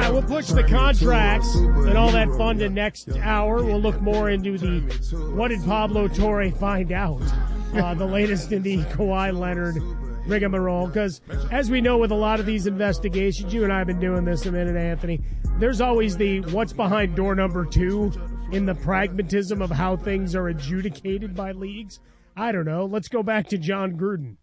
right, we'll push the contracts and all that fun to next hour. We'll look more into the what did Pablo Torre find out, the latest in the Kawhi Leonard rigmarole. Because as we know with a lot of these investigations, you and I have been doing this a minute, Anthony, there's always the what's behind door number 2 in the pragmatism of how things are adjudicated by leagues. I don't know. Let's go back to John Gruden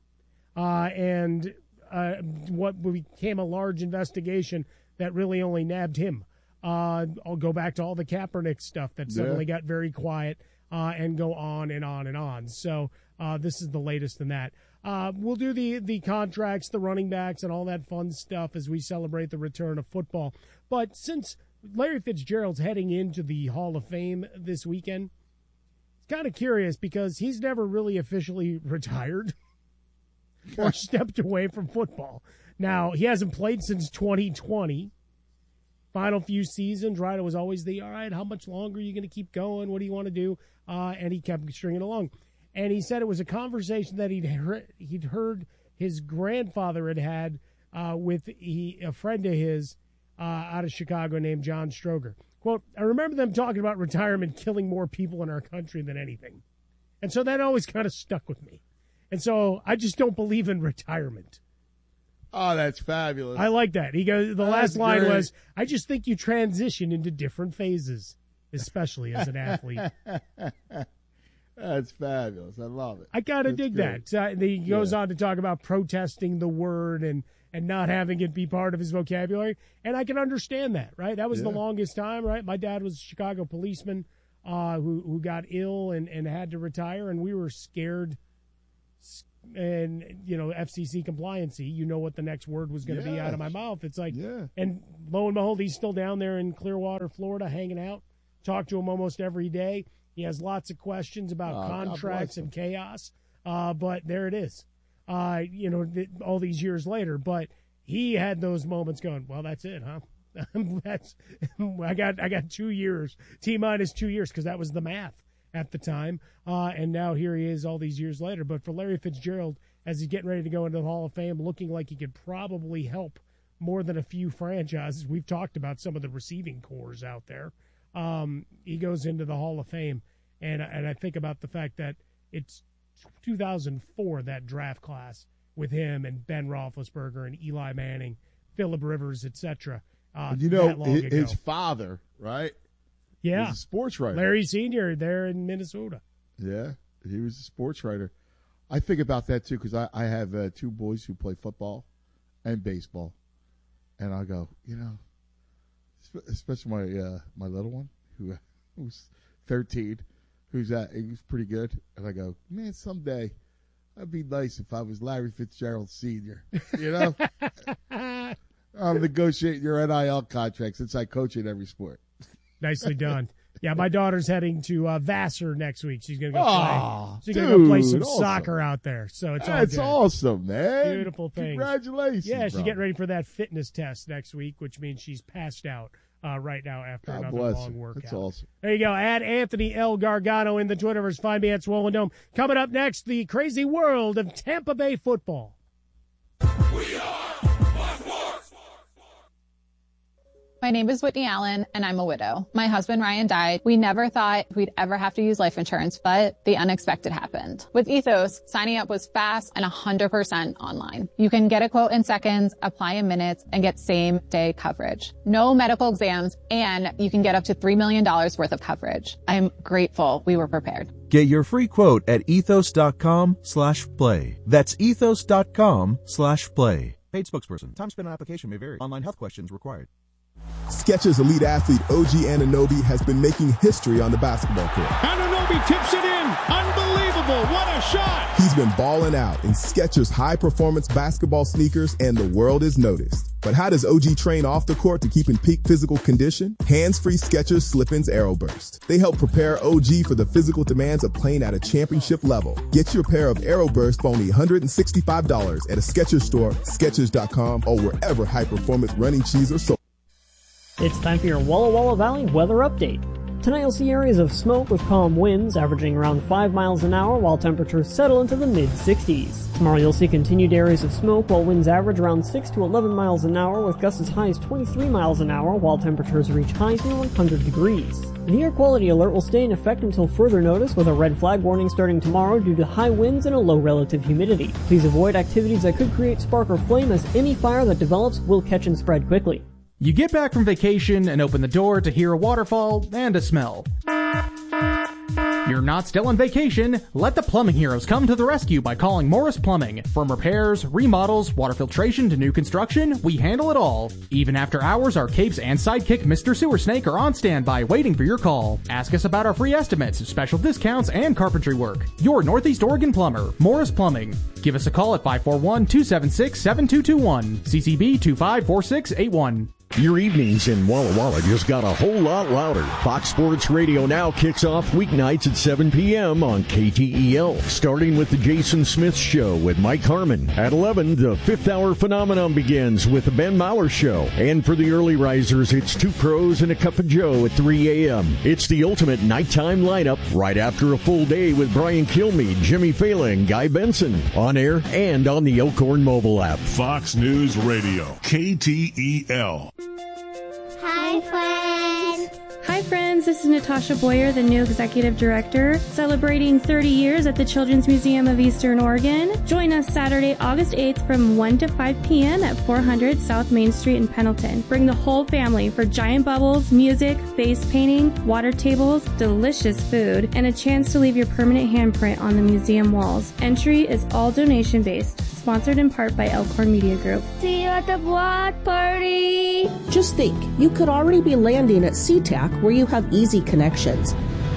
and what became a large investigation that really only nabbed him. I'll go back to all the Kaepernick stuff that suddenly got very quiet and go on and on and on. So this is the latest in that. We'll do the contracts, the running backs, and all that fun stuff as we celebrate the return of football. But since Larry Fitzgerald's heading into the Hall of Fame this weekend, it's kind of curious because he's never really officially retired or stepped away from football. Now, he hasn't played since 2020. Final few seasons, right? It was always all right, how much longer are you going to keep going? What do you want to do? And he kept stringing along. And he said it was a conversation that he'd heard his grandfather had with a friend of his out of Chicago named John Stroger. Quote, I remember them talking about retirement killing more people in our country than anything. And so that always kind of stuck with me. And so I just don't believe in retirement. Oh, that's fabulous. I like that. He goes. The last line was, I just think you transition into different phases, especially as an athlete. That's fabulous. I love it. I kind of dig that. He goes on to talk about protesting the word and not having it be part of his vocabulary. And I can understand that, right? That was the longest time, right? My dad was a Chicago policeman who got ill and had to retire, and we were scared. And, FCC compliancy, what the next word was going to be out of my mouth. It's like, and lo and behold, he's still down there in Clearwater, Florida, hanging out. Talk to him almost every day. He has lots of questions about contracts and chaos. But there it is, all these years later. But he had those moments going, well, that's it, huh? I got 2 years, T-minus 2 years, because that was the math at the time, and now here he is all these years later. But for Larry Fitzgerald, as he's getting ready to go into the Hall of Fame, looking like he could probably help more than a few franchises. We've talked about some of the receiving cores out there. He goes into the Hall of Fame, and I think about the fact that it's 2004, that draft class, with him and Ben Roethlisberger and Eli Manning, Phillip Rivers, etc. His father, right? Yeah, he was a sports writer. Larry Sr. there in Minnesota. Yeah, he was a sports writer. I think about that, too, because I have 2 boys who play football and baseball. And I go, especially my little one, who's 13, who's pretty good. And I go, man, someday that'd be nice if I was Larry Fitzgerald Sr., I'm negotiating your NIL contract since I coach in every sport. Nicely done. Yeah, my daughter's heading to Vassar next week. She's gonna go play. She's gonna go play some soccer out there. So it's awesome, man. Beautiful thing. Congratulations. Yeah, she's getting ready for that fitness test next week, which means she's passed out right now after another long workout. That's awesome. There you go. Add Anthony L. Gargano in the Twitterverse. Find me at Swollen Dome. Coming up next, the crazy world of Tampa Bay football. We are. My name is Whitney Allen, and I'm a widow. My husband, Ryan, died. We never thought we'd ever have to use life insurance, but the unexpected happened. With Ethos, signing up was fast and 100% online. You can get a quote in seconds, apply in minutes, and get same-day coverage. No medical exams, and you can get up to $3 million worth of coverage. I'm grateful we were prepared. Get your free quote at ethos.com/play. That's ethos.com/play. Paid spokesperson. Time spent on application may vary. Online health questions required. Skechers elite athlete OG Anunoby has been making history on the basketball court. Anunoby tips it in. Unbelievable. What a shot. He's been balling out in Skechers high-performance basketball sneakers, and the world is noticed. But how does OG train off the court to keep in peak physical condition? Hands-free Skechers Slip-ins Aeroburst. They help prepare OG for the physical demands of playing at a championship level. Get your pair of Aeroburst for only $165 at a Skechers store, Skechers.com, or wherever high-performance running shoes are sold. It's time for your Walla Walla Valley weather update. Tonight you'll see areas of smoke with calm winds averaging around 5 miles an hour while temperatures settle into the mid-60s. Tomorrow you'll see continued areas of smoke while winds average around 6 to 11 miles an hour with gusts as high as 23 miles an hour while temperatures reach highs near 100 degrees. The air quality alert will stay in effect until further notice with a red flag warning starting tomorrow due to high winds and a low relative humidity. Please avoid activities that could create spark or flame as any fire that develops will catch and spread quickly. You get back from vacation and open the door to hear a waterfall and a smell. You're not still on vacation. Let the plumbing heroes come to the rescue by calling Morris Plumbing. From repairs, remodels, water filtration to new construction, we handle it all. Even after hours, our capes and sidekick Mr. Sewer Snake are on standby waiting for your call. Ask us about our free estimates, special discounts, and carpentry work. Your Northeast Oregon plumber, Morris Plumbing. Give us a call at 541-276-7221. CCB 254681. Your evenings in Walla Walla just got a whole lot louder. Fox Sports Radio now kicks off weeknights at 7 p.m. on KTEL, starting with the Jason Smith Show with Mike Harmon. At 11, the Fifth Hour Phenomenon begins with the Ben Mauer Show. And for the early risers, it's Two Pros and a Cup of Joe at 3 a.m. It's the ultimate nighttime lineup right after a full day with Brian Kilmeade, Jimmy Fallon, and Guy Benson. On air and on the Elkhorn mobile app. Fox News Radio, KTEL. Hi, friends. Hi, friends. This is Natasha Boyer, the new executive director, celebrating 30 years at the Children's Museum of Eastern Oregon. Join us Saturday, August 8th from 1 to 5 p.m. at 400 South Main Street in Pendleton. Bring the whole family for giant bubbles, music, face painting, water tables, delicious food, and a chance to leave your permanent handprint on the museum walls. Entry is all donation-based. Sponsored in part by Elkhorn Media Group. See you at the block party! Just think, you could already be landing at SeaTac where you have easy connections.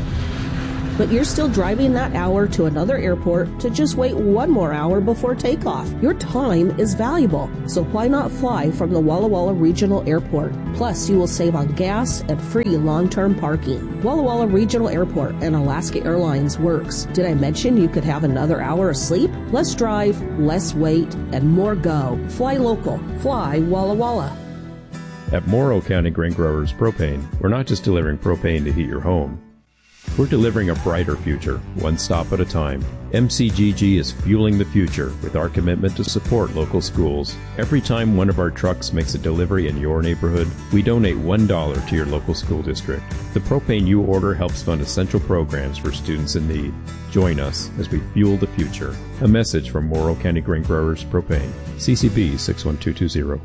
But you're still driving that hour to another airport to just wait one more hour before takeoff. Your time is valuable, so why not fly from the Walla Walla Regional Airport? Plus, you will save on gas and free long-term parking. Walla Walla Regional Airport and Alaska Airlines works. Did I mention you could have another hour of sleep? Less drive, less wait, and more go. Fly local. Fly Walla Walla. At Morrow County Grain Growers Propane, we're not just delivering propane to heat your home. We're delivering a brighter future, one stop at a time. MCGG is fueling the future with our commitment to support local schools. Every time one of our trucks makes a delivery in your neighborhood, we donate $1 to your local school district. The propane you order helps fund essential programs for students in need. Join us as we fuel the future. A message from Morrow County Grain Growers Propane. CCB 61220.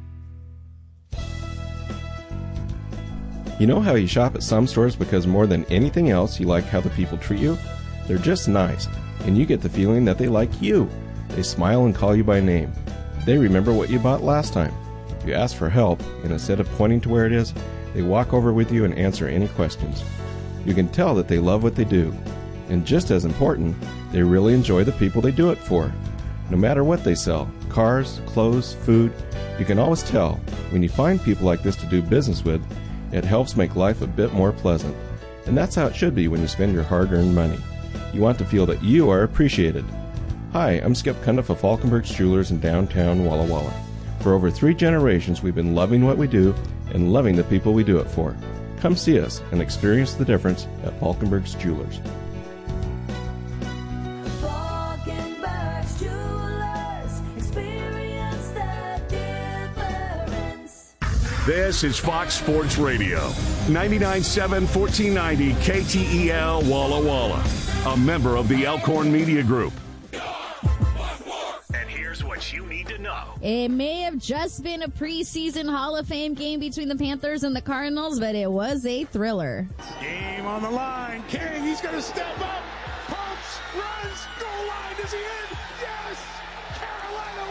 You know how you shop at some stores because more than anything else you like how the people treat you? They're just nice, and you get the feeling that they like you. They smile and call you by name. They remember what you bought last time. You ask for help, and instead of pointing to where it is, they walk over with you and answer any questions. You can tell that they love what they do. And just as important, they really enjoy the people they do it for. No matter what they sell, cars, clothes, food, you can always tell when you find people like this to do business with. It helps make life a bit more pleasant. And that's how it should be when you spend your hard-earned money. You want to feel that you are appreciated. Hi, I'm Skip Cundiff of Falkenberg's Jewelers in downtown Walla Walla. For over 3 generations, we've been loving what we do and loving the people we do it for. Come see us and experience the difference at Falkenberg's Jewelers. This is Fox Sports Radio, 99.7 1490 KTEL Walla Walla, a member of the Elkhorn Media Group. And here's what you need to know. It may have just been a preseason Hall of Fame game between the Panthers and the Cardinals, but it was a thriller. Game on the line. King, he's going to step up. Pumps, runs, goal line. Is he in? Yes! Carolina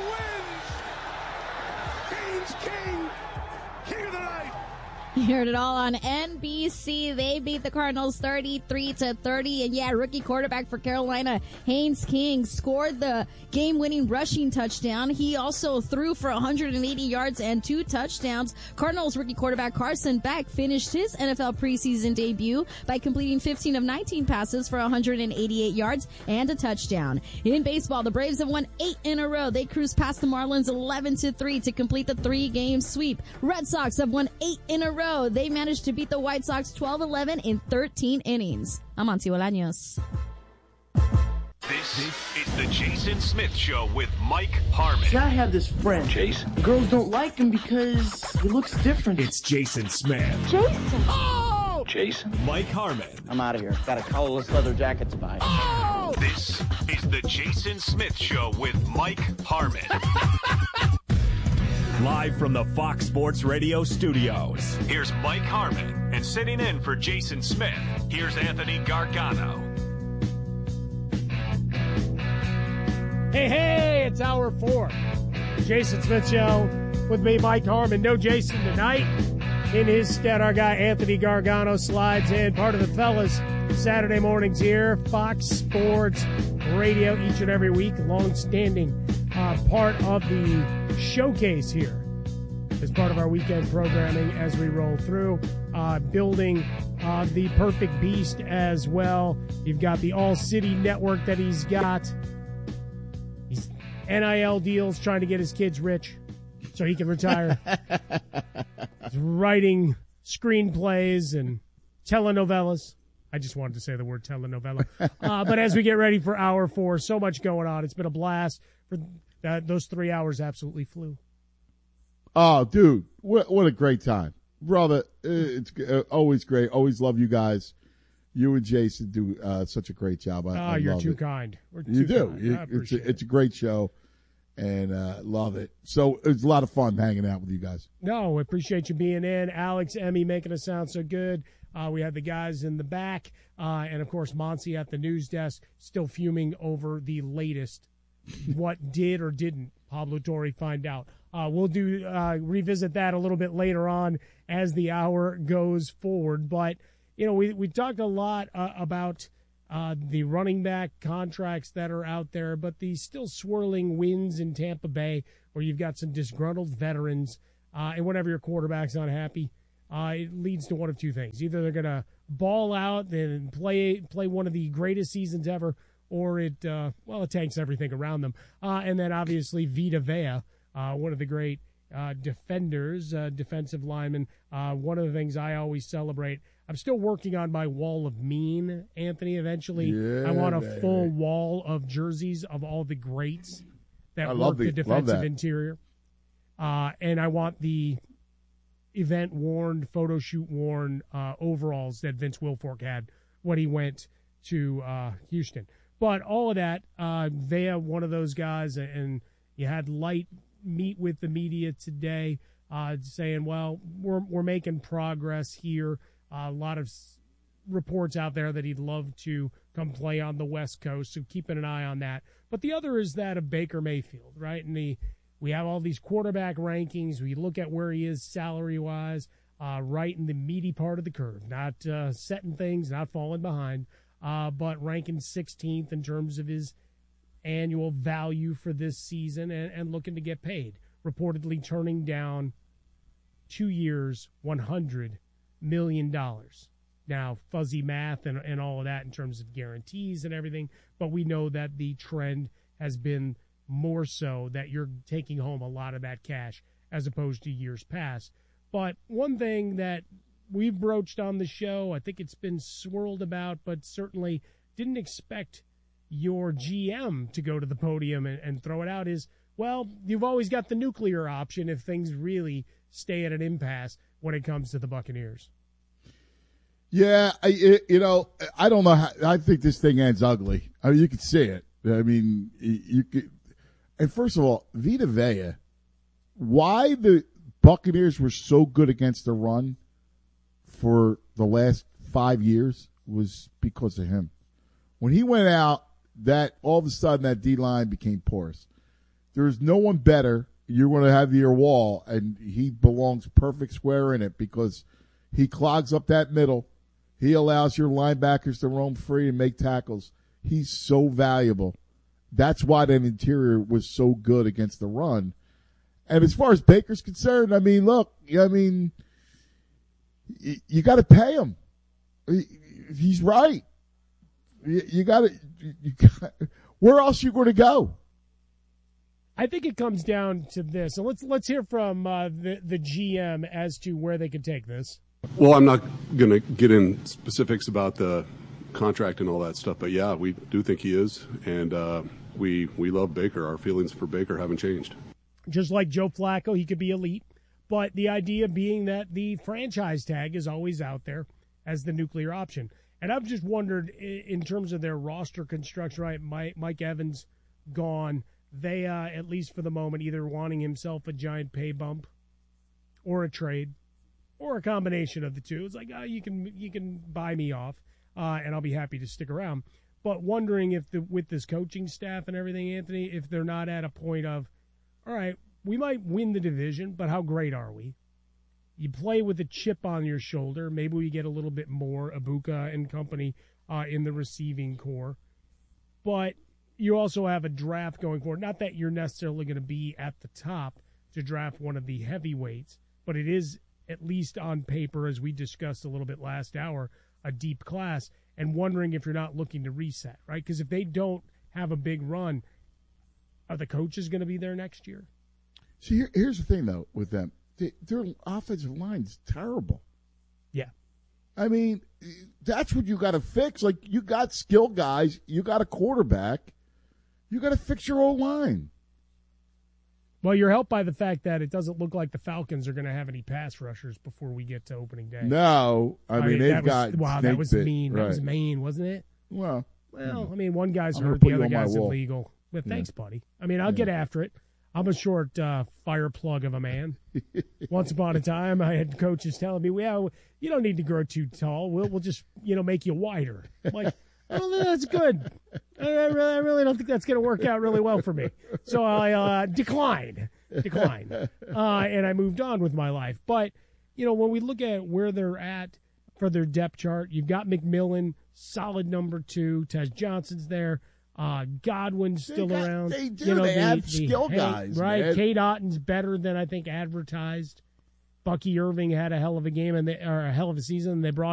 wins! Canes King. King of the night. You heard it all on NBC. They beat the Cardinals 33-30. And yeah, rookie quarterback for Carolina, Haynes King, scored the game-winning rushing touchdown. He also threw for 180 yards and 2 touchdowns. Cardinals rookie quarterback Carson Beck finished his NFL preseason debut by completing 15 of 19 passes for 188 yards and a touchdown. In baseball, the Braves have won 8 in a row. They cruised past the Marlins 11-3 to complete the 3-game sweep. Red Sox have won 8 in a row. row. They managed to beat the White Sox 12-11 in 13 innings. I'm Auntie Bolaños. This is the Jason Smith Show with Mike Harmon. See, I have this friend. Jason. Girls don't like him because he looks different. It's Jason Smith. Jason. Oh! Jason. Mike Harmon. I'm out of here. Got a collarless leather jacket to buy. Oh! This is the Jason Smith Show with Mike Harmon. Live from the Fox Sports Radio studios. Here's Mike Harmon. And sitting in for Jason Smith, here's Anthony Gargano. Hey, it's hour 4. Jason Smith Show with me, Mike Harmon. No Jason tonight. In his stead, our guy Anthony Gargano slides in. Part of the fellas, Saturday mornings here. Fox Sports Radio each and every week. Long-standing part of the showcase here as part of our weekend programming as we roll through. Building the perfect beast as well. You've got the All-City Network that he's got. NIL deals, trying to get his kids rich so he can retire. He's writing screenplays and telenovelas. I just wanted to say the word telenovela. But as we get ready for hour 4, so much going on. It's been a blast. Those 3 hours absolutely flew. Oh, dude, what a great time. Brother, it's always great. Always love you guys. You and Jason do such a great job. I you're love too it. kind. You do. It's a great show, and love it. So it's a lot of fun hanging out with you guys. No, we appreciate you being in. Alex, Emmy making us sound so good. We had the guys in the back, and, of course, Monty at the news desk still fuming over the latest what did or didn't Pablo Torre find out. We'll revisit that a little bit later on as the hour goes forward, but you know, we talked a lot about the running back contracts that are out there, but the still swirling winds in Tampa Bay where you've got some disgruntled veterans, and whenever your quarterback's unhappy, it leads to one of two things. Either they're going to ball out and play one of the greatest seasons ever, or it tanks everything around them. And then obviously Vita Vea, one of the great defenders, defensive linemen. One of the things I always celebrate, I'm still working on my wall of mean, Anthony. Eventually, I want a full wall of jerseys of all the greats that work the defensive interior. And I want the event-worn, photo shoot-worn overalls that Vince Wilfork had when he went to Houston. But all of that, Vea, one of those guys, and you had Light meet with the media today saying, well, we're making progress here. A lot of reports out there that he'd love to come play on the West Coast, so keeping an eye on that. But the other is that of Baker Mayfield, right? And we have all these quarterback rankings. We look at where he is salary-wise, right in the meaty part of the curve, not setting things, not falling behind, but ranking 16th in terms of his annual value for this season and looking to get paid. Reportedly turning down 2 years, $100 million. Now, fuzzy math and all of that in terms of guarantees and everything, but we know that the trend has been more so that you're taking home a lot of that cash as opposed to years past. But one thing that we've broached on the show, I think it's been swirled about, but certainly didn't expect your GM to go to the podium and throw it out is, well, you've always got the nuclear option if things really stay at an impasse when it comes to the Buccaneers. Yeah, I don't know how, I think this thing ends ugly. I mean, you can see it. I mean, you could. And first of all, Vita Vea, why the Buccaneers were so good against the run for the last 5 years was because of him. When he went out, that all of a sudden that D-line became porous. There's no one better. You're going to have your wall, and he belongs perfect square in it because he clogs up that middle. He allows your linebackers to roam free and make tackles. He's so valuable. That's why that interior was so good against the run. And as far as Baker's concerned, I mean, look, I mean, you got to pay him. He's right. You got to. Where else are you going to go? I think it comes down to this. So let's hear from the GM as to where they could take this. Well, I'm not going to get in specifics about the contract and all that stuff, but yeah, we do think he is, and we love Baker. Our feelings for Baker haven't changed. Just like Joe Flacco, he could be elite, but the idea being that the franchise tag is always out there as the nuclear option. And I've just wondered, in terms of their roster construction, right? Mike Evans gone. They, at least for the moment, either wanting himself a giant pay bump or a trade or a combination of the two. It's like, you can buy me off, and I'll be happy to stick around. But wondering if with this coaching staff and everything, Anthony, if they're not at a point of, all right, we might win the division, but how great are we? You play with a chip on your shoulder. Maybe we get a little bit more Ibuka and company in the receiving core. But you also have a draft going forward. Not that you're necessarily going to be at the top to draft one of the heavyweights, but it is, at least on paper, as we discussed a little bit last hour, a deep class, and wondering if you're not looking to reset, right? Because if they don't have a big run, are the coaches going to be there next year? See, here's the thing, though, with them. Their offensive line is terrible. Yeah. I mean, that's what you got to fix. Like, you got skill guys. You got a quarterback. You got to fix your whole line. Well, you're helped by the fact that it doesn't look like the Falcons are going to have any pass rushers before we get to opening day. No. I mean they've got wow, that was mean. Right. That was mean, wasn't it? Well, I mean, one guy's I'm hurt, gonna the put other you on my guy's wall. illegal. But thanks, buddy. I mean, I'll get after it. I'm a short fire plug of a man. Once upon a time, I had coaches telling me, well, you don't need to grow too tall. We'll just, make you wider. I'm like, well, that's good. I really don't think that's going to work out really well for me. So I declined. And I moved on with my life. But, when we look at where they're at for their depth chart, you've got McMillan, solid number 2. Tez Johnson's there. Godwin's still around. They do. They have skill guys, right? man. Cade Otton's better than I think advertised. Bucky Irving had a hell of a game or a hell of a season. They brought